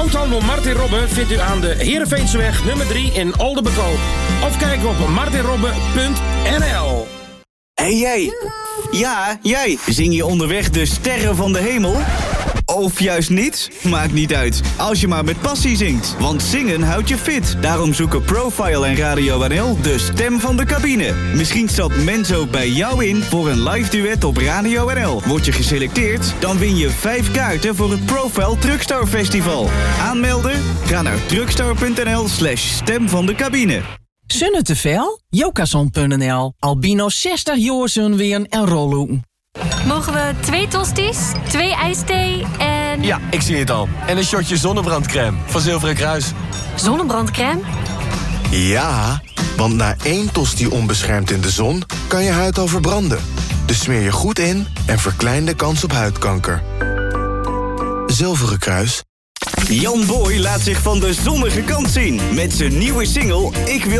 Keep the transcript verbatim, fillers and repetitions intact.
Autohandel Martin Robben vindt u aan de Heerenveenseweg nummer drie in Oldenbekoop. Of kijk op martin robben punt n l. Hé hey, jij! Ja, jij! Zing je onderweg de sterren van de hemel? Of juist niet? Maakt niet uit. Als je maar met passie zingt. Want zingen houdt je fit. Daarom zoeken Profile en Radio N L de stem van de cabine. Misschien stapt Menzo bij jou in voor een live duet op Radio N L. Word je geselecteerd? Dan win je vijf kaarten voor het Profile Truckstar Festival. Aanmelden? Ga naar truckstar punt n l slash stem van de cabine. Zonne te veel? Jokason punt n l. Albino zestig jaar zonween en rollen. Mogen we twee tosties, twee ijsthee en... Ja, ik zie het al. En een shotje zonnebrandcrème van Zilveren Kruis. Zonnebrandcrème? Ja, want na één tosti onbeschermd in de zon kan je huid al verbranden. Dus smeer je goed in en verklein de kans op huidkanker. Zilveren Kruis. Jan Boy laat zich van de zonnige kant zien met zijn nieuwe single Ik Wil